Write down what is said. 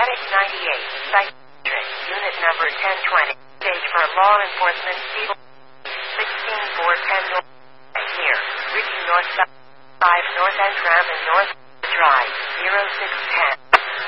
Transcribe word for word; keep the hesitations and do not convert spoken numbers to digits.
Medic ninety-eight, Psychiatric, Unit number ten twenty, stage for law enforcement, People sixteen four ten North, here, reaching North Side, five North End Ramp and North Drive, zero six two.